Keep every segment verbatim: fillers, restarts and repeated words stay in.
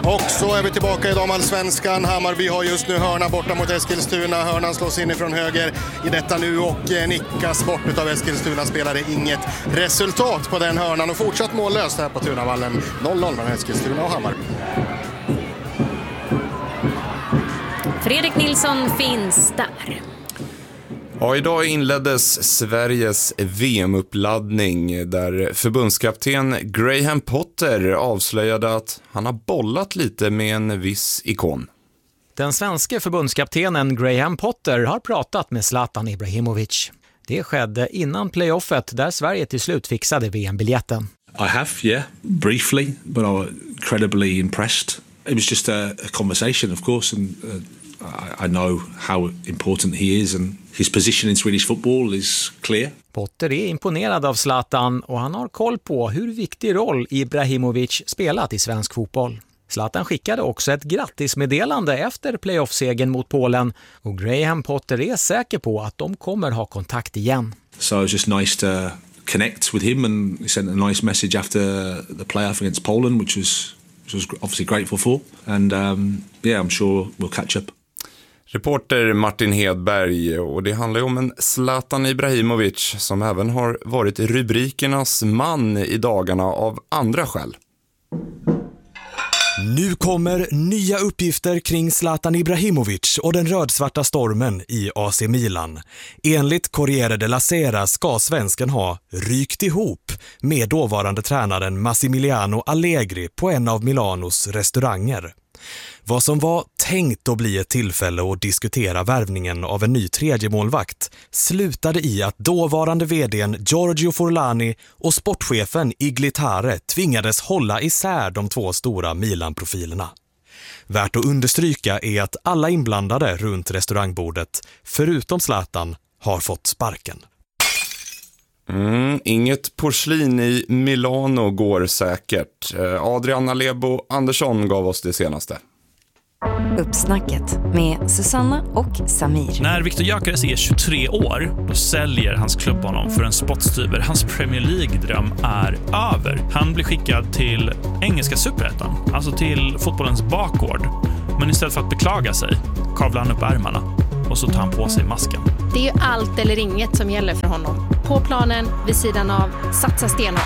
Och så är vi tillbaka i damallsvenskan. Hammarby har just nu hörna borta mot Eskilstuna. Hörnan slås in ifrån höger i detta nu och nickas bort av Eskilstuna spelare. Inget resultat på den hörnan och fortsatt mållöst här på Tunavallen. noll noll mellan Eskilstuna och Hammarby. Fredrik Nilsson finns där. Ja, idag inleddes Sveriges V M-uppladdning där förbundskapten Graham Potter avslöjade att han har bollat lite med en viss ikon. Den svenska förbundskaptenen Graham Potter har pratat med Zlatan Ibrahimovic. Det skedde innan playoffet där Sverige till slut fixade V M-biljetten. I have, yeah, briefly, but I was incredibly impressed. It was just a, a conversation, of course, and uh, I, I know how important he is and his position in Swedish football is clear. Potter är imponerad av Zlatan och han har koll på hur viktig roll Ibrahimovic spelat i svensk fotboll. Zlatan skickade också ett grattismeddelande efter playoff-segern mot Polen och Graham Potter är säker på att de kommer ha kontakt igen. So it was just nice to connect with him and he sent a nice message after the playoff against Poland, which was, which was obviously grateful for. And um, yeah, I'm sure we'll catch up. Reporter Martin Hedberg, och det handlar ju om en Zlatan Ibrahimovic som även har varit rubrikernas man i dagarna av andra skäl. Nu kommer nya uppgifter kring Zlatan Ibrahimovic och den rödsvarta stormen i A C Milan. Enligt Corriere della Sera ska svensken ha rykt ihop med dåvarande tränaren Massimiliano Allegri på en av Milanos restauranger. Vad som var tänkt att bli ett tillfälle att diskutera värvningen av en ny tredje målvakt slutade i att dåvarande vdn Giorgio Forlani och sportchefen Iglitare tvingades hålla isär de två stora Milan-profilerna. Värt att understryka är att alla inblandade runt restaurangbordet, förutom Zlatan, har fått sparken. Mm, inget porslin i Milano går säkert. Adriana Lebo Andersson gav oss det senaste. Uppsnacket med Susanna och Samir. När Viktor Gyökeres är tjugotre år, då säljer hans klubb honom för en spottstyver. Hans Premier League-dröm är över. Han blir skickad till engelska superettan, alltså till fotbollens bakgård. Men istället för att beklaga sig kavlar han upp ärmarna och så tar han på sig masken. Det är ju allt eller inget som gäller för honom. På planen, vid sidan av, satsa stenhårt.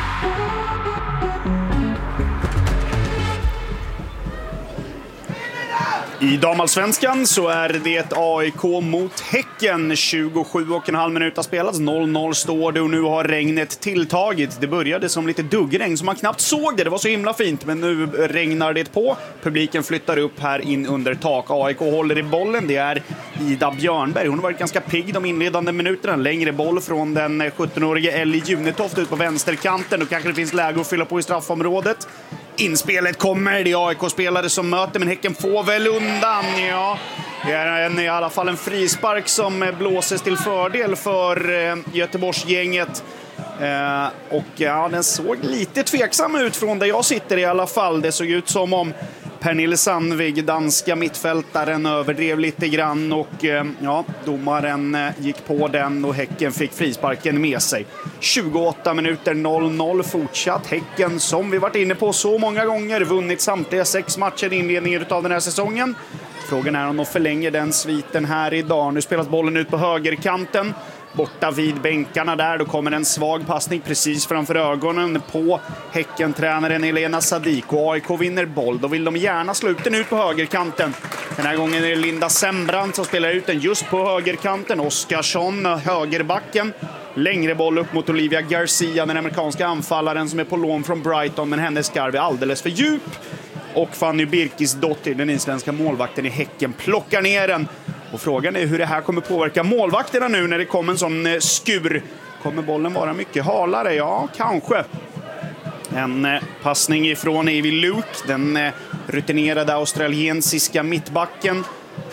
I damallsvenskan så är det A I K mot Häcken. tjugosju och en halv minut har spelats. noll noll står det och nu har regnet tilltagit. Det började som lite duggregn som man knappt såg det. Det var så himla fint, men nu regnar det på. Publiken flyttar upp här in under tak. A I K håller i bollen. Det är Ida Björnberg. Hon har varit ganska pigg de inledande minuterna. Längre boll från den sjuttonårige Ellie Junetoft ut på vänsterkanten. Och kanske det finns läge att fylla på i straffområdet. Inspelet kommer, det är A I K-spelare som möter, men Häcken får väl undan. Ja, det är en, i alla fall en frispark som blåses till fördel för eh, Göteborgsgänget. Eh, och ja, den såg lite tveksam ut från där jag sitter i alla fall. Det såg ut som om Pernille Sandvig, danska mittfältaren, överdrev lite grann och eh, ja, domaren eh, gick på den och Häcken fick frisparken med sig. tjugoåtta minuter, noll noll fortsatt. Häcken, som vi varit inne på så många gånger, vunnit samtliga sex matcher i inledningen av den här säsongen. Frågan är om de förlänger den sviten här idag. Nu spelas bollen ut på högerkanten. Borta vid bänkarna där, då kommer en svag passning precis framför ögonen på Häcken-tränaren Elena Sadiko. A I K vinner boll, då vill de gärna slå ut den ut på högerkanten. Den här gången är det Linda Sembrant som spelar ut den just på högerkanten. Oskarsson, högerbacken. Längre boll upp mot Olivia Garcia, den amerikanska anfallaren som är på lån från Brighton, men hennes skarv är alldeles för djup. Och Fanny Birkisdottir, den isländska målvakten i Häcken, plockar ner den. Och frågan är hur det här kommer påverka målvakterna nu när det kommer en sån skur. Kommer bollen vara mycket halare? Ja, kanske. En passning ifrån Evie Luke, den rutinerade australiensiska mittbacken.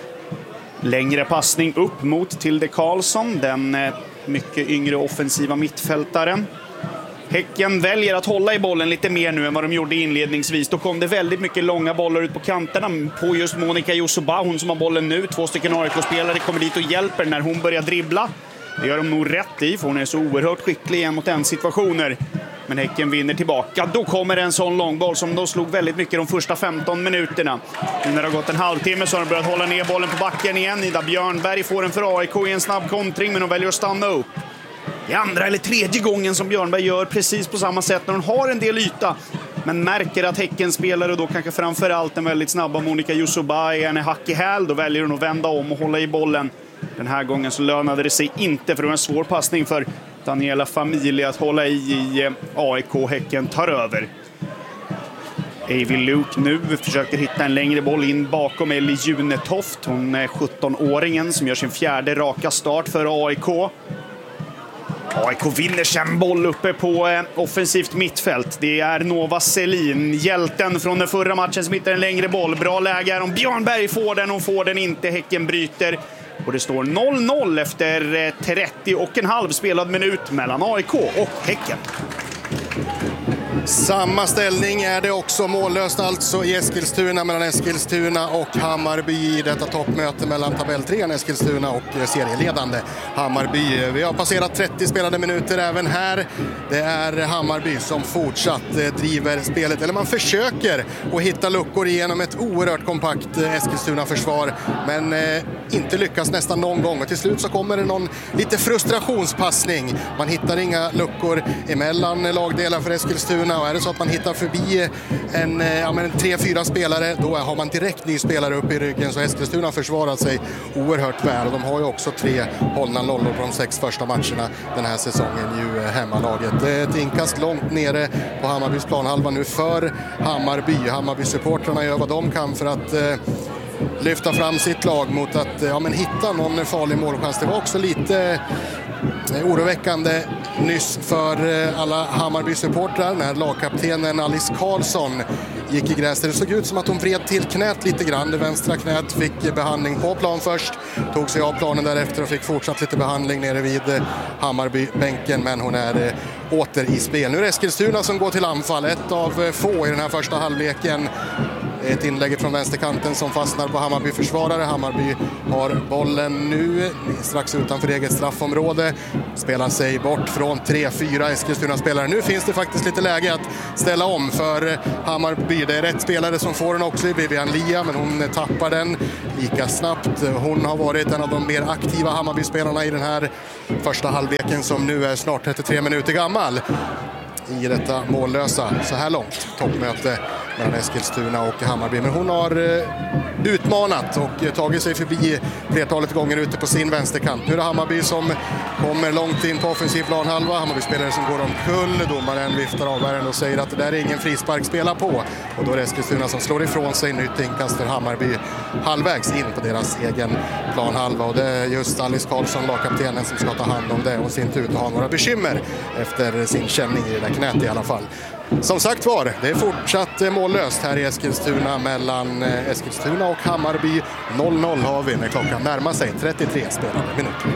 Längre passning upp mot Tilde Karlsson, den mycket yngre offensiva mittfältaren. Häcken väljer att hålla i bollen lite mer nu än vad de gjorde inledningsvis. Då kom det väldigt mycket långa bollar ut på kanterna på just Monica Josoba, hon som har bollen nu. Två stycken A I K-spelare kommer dit och hjälper när hon börjar dribbla. Det gör de nog rätt i, för hon är så oerhört skicklig igen mot en situationer. Men Häcken vinner tillbaka. Då kommer en sån långboll som då slog väldigt mycket de första femton minuterna. Nu när det har gått en halvtimme så har de börjat hålla ner bollen på backen igen. Ida Björnberg får en för A I K i en snabb kontring, men de väljer att stanna upp. Det är andra eller tredje gången som Björnberg gör precis på samma sätt när hon har en del yta. Men märker att Häcken spelar och då kanske framförallt en väldigt snabba Monica Yusubai är en hack i häl. Då väljer hon att vända om och hålla i bollen. Den här gången så lönade det sig inte, för det var en svår passning för Daniela Familje att hålla i i A I K. Häcken tar över. Avi Luke nu försöker hitta en längre boll in bakom Ellie Junetoft. Hon är sjutton-åringen som gör sin fjärde raka start för A I K. A I K vinner sen boll uppe på eh, offensivt mittfält. Det är Nova Selin, hjälten från den förra matchen, som hittar en längre boll. Bra läge här om Björnberg får den, och får den inte. Häcken bryter. Och det står noll noll efter eh, trettio och en halv spelad minut mellan A I K och Häcken. Samma ställning är det också mållöst alltså i Eskilstuna mellan Eskilstuna och Hammarby i detta toppmöte mellan tabelltrean Eskilstuna och serieledande Hammarby. Vi har passerat trettio spelade minuter även här. Det är Hammarby som fortsatt driver spelet, eller man försöker att hitta luckor genom ett oerhört kompakt Eskilstuna-försvar, men eh, inte lyckas nästan någon gång. Och till slut så kommer det någon lite frustrationspassning. Man hittar inga luckor emellan lagdelar för Eskilstuna. Och är det så att man hittar förbi en, ja, men en tre fyra spelare, då har man direkt ny spelare upp i ryggen. Så Eskilstuna har försvarat sig oerhört väl. Och de har ju också tre hållna nollor på de sex första matcherna den här säsongen, ju hemmalaget. Ett inkast långt nere på Hammarbys planhalva nu för Hammarby. Hammarby-supportrarna gör vad de kan för att eh, lyfta fram sitt lag mot att ja, men hitta någon farlig målchans. Det var också lite oroväckande nyss för alla Hammarby-supportrar när lagkaptenen Alice Karlsson gick i gräs. Det såg ut som att hon vred till knät lite grann. Det vänstra knät fick behandling på plan först, tog sig av planen därefter och fick fortsatt lite behandling nere vid Hammarby-bänken, men hon är åter i spel. Nu är det Eskilstuna som går till anfall, ett av få i den här första halvleken. Ett inlägg från vänsterkanten som fastnar på Hammarby-försvarare. Hammarby har bollen nu strax utanför eget straffområde. Spelar sig bort från tre fyra Eskilstuna-spelare. Nu finns det faktiskt lite läge att ställa om för Hammarby. Det är rätt spelare som får den också, Vivian Lia, men hon tappar den lika snabbt. Hon har varit en av de mer aktiva Hammarby-spelarna i den här första halvleken som nu är snart trettiotre minuter gammal. I detta mållösa, så här långt, toppmöte mellan Eskilstuna och Hammarby. Men hon har eh, utmanat och tagit sig förbi flertalet gånger ute på sin vänsterkant. Nu är det Hammarby som kommer långt in på offensiv planhalva. Hammarby-spelare som går omkull. Domaren viftar av här och säger att det där är ingen frispark, spela på. Och då är det Eskilstuna som slår ifrån sig. Nytt inkast för Hammarby halvvägs in på deras egen planhalva. Och det är just Alice Karlsson, lagkaptenen, som ska ta hand om det och sin tur ha några bekymmer efter sin känning i det där knät i alla fall. Som sagt var, det är fortsatt mållöst här i Eskilstuna mellan Eskilstuna och Hammarby. noll noll har vi när klockan närmar sig trettiotre spelade minuter.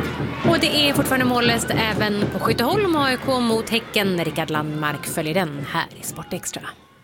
Och det är fortfarande mållöst även på Skytteholm. A I K mot Häcken. Rickard Landmark följer den här i Sport Extra.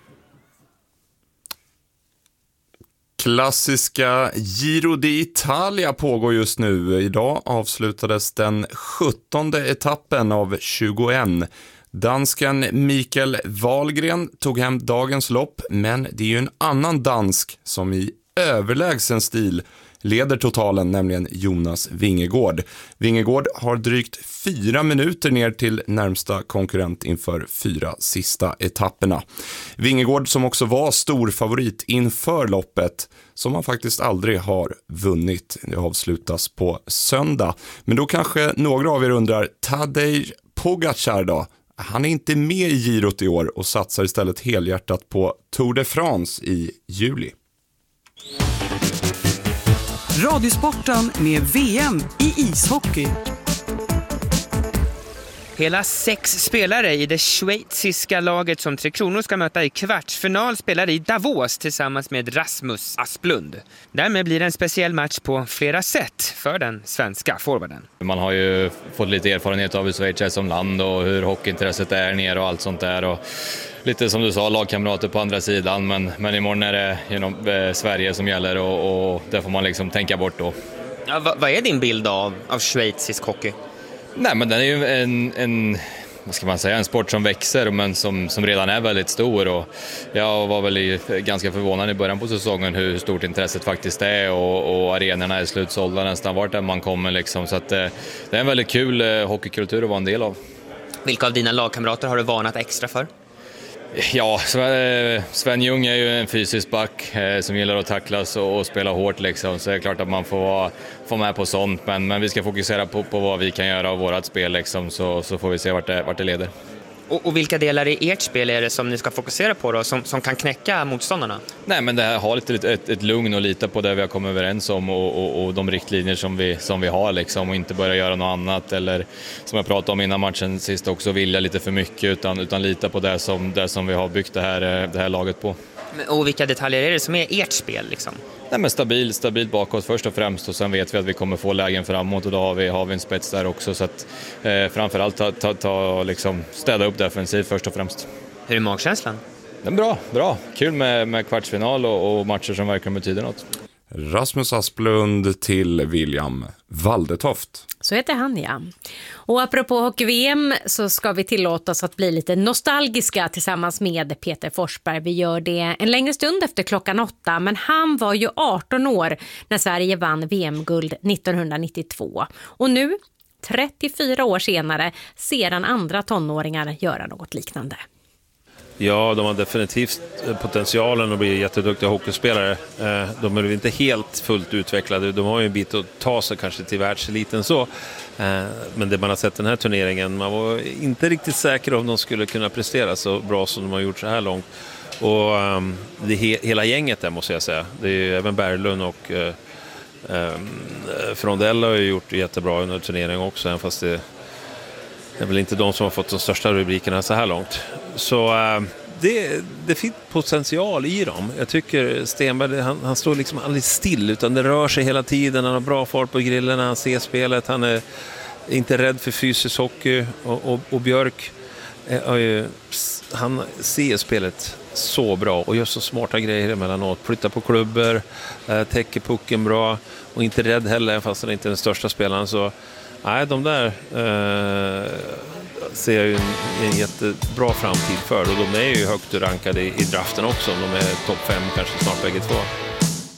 Klassiska Giro d'Italia pågår just nu. Idag avslutades den sjuttonde etappen av tjugoett. Dansken Mikael Wahlgren tog hem dagens lopp, men det är ju en annan dansk som i överlägsen stil leder totalen, nämligen Jonas Vingegaard. Vingegaard har drygt fyra minuter ner till närmsta konkurrent inför fyra sista etapperna. Vingegaard som också var stor favorit inför loppet, som han faktiskt aldrig har vunnit. Det avslutas på söndag. Men då kanske några av er undrar, Tadej Pogačar då? Han är inte med i Girot i år och satsar istället helhjärtat på Tour de France i juli. Radiosporten med V M i ishockey. Hela sex spelare i det schweiziska laget som Tre Kronor ska möta i kvartsfinal spelar i Davos tillsammans med Rasmus Asplund. Därmed blir det en speciell match på flera sätt för den svenska forwarden. Man har ju fått lite erfarenhet av Schweiz som land och hur hockeyintresset är ner och allt sånt där. Och lite som du sa, lagkamrater på andra sidan, men, men imorgon är det genom, eh, Sverige som gäller och, och det får man liksom tänka bort då. Ja, vad, vad är din bild av, av schweizisk hockey? Nej, men den är ju en, en vad ska man säga, en sport som växer men som, som redan är väldigt stor. Och jag var väl i, ganska förvånad i början på säsongen hur stort intresset faktiskt är och, och arenorna är slutsålda nästan vart där man kommer liksom. Så att, det är en väldigt kul hockeykultur att vara en del av. Vilka av dina lagkamrater har du varnat extra för? Ja, Sven Ljung är ju en fysisk back eh, som gillar att tacklas och, och spela hårt liksom. Så det är klart att man får få med på sånt. Men, men vi ska fokusera på, på vad vi kan göra av vårat spel liksom, så, så får vi se vart det, vart det leder. Och, och vilka delar i ert spel är det som ni ska fokusera på då, som, som kan knäcka motståndarna? Nej, men det här har lite ett, ett lugn och lita på det vi har kommit överens om och, och, och de riktlinjer som vi, som vi har liksom, och inte börja göra något annat eller som jag pratade om innan matchen sist också, vilja lite för mycket utan, utan lita på det som, det som vi har byggt det här, det här laget på. Och vilka detaljer är det som är ert spel liksom? Nej, men stabil, stabilt bakåt först och främst och sen vet vi att vi kommer få lägen framåt och då har vi, har vi en spets där också så att eh, framförallt ta, ta, ta, liksom, städa upp defensivt först och främst. Hur är magkänslan? Det är bra, bra. Kul med, med kvartsfinal och, och matcher som verkligen betyder något. Rasmus Asplund till William Waldetoft. Så heter han, ja. Och apropå hockey-V M så ska vi tillåta oss att bli lite nostalgiska tillsammans med Peter Forsberg. Vi gör det en längre stund efter klockan åtta, men han var ju arton år när Sverige vann V M-guld nittonhundranittiotvå. Och nu, trettiofyra år senare, ser han andra tonåringar göra något liknande. Ja, de har definitivt potentialen att bli jätteduktiga hockeyspelare. De är inte helt fullt utvecklade. De har ju en bit att ta sig kanske till världseliten så. Men det man har sett den här turneringen, man var inte riktigt säker om de skulle kunna prestera så bra som de har gjort så här långt. Och det he- hela gänget där måste jag säga. Det är ju även Berglund och um, Frondell har ju gjort jättebra under turneringen också, även fast det Det är väl inte de som har fått de största rubrikerna så här långt. Så äh, det, det finns potential i dem. Jag tycker Stenberg, han, han står liksom aldrig still utan det rör sig hela tiden. Han har bra fart på grillen, han ser spelet. Han är inte rädd för fysisk hockey. Och, och, och Björk, äh, han ser spelet så bra och gör så smarta grejer emellanåt. Flyttar på klubbor, äh, täcker pucken bra och inte rädd heller fast han inte är den största spelaren så. Nej, de där eh, ser jag ju en, en jättebra framtid för och de är ju högt rankade i, i draften också. De är topp fem kanske snart bägge två.